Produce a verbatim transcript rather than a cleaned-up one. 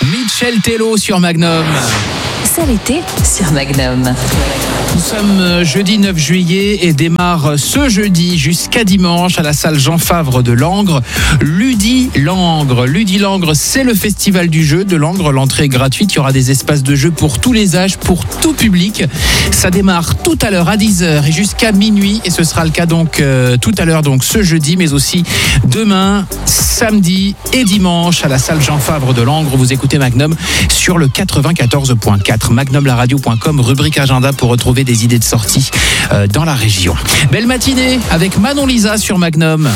Michel Tello sur Magnum. C'est l'été sur Magnum. Nous sommes jeudi neuf juillet et démarre ce jeudi jusqu'à dimanche à la salle Jean Favre de Langres, Ludi Langres. Ludi Langres, c'est le festival du jeu de Langres. L'entrée est gratuite. Il y aura des espaces de jeu pour tous les âges, pour tout public. Ça démarre tout à l'heure à dix heures et jusqu'à minuit. Et ce sera le cas donc euh, tout à l'heure, donc ce jeudi, mais aussi demain, samedi et dimanche à la salle Jean Favre de Langres. Vous écoutez Magnum sur le quatre-vingt-quatorze point quatre. magnum la radio point com, rubrique agenda pour retrouver des idées de sortie euh, dans la région. Belle matinée avec Manon Lisa sur Magnum.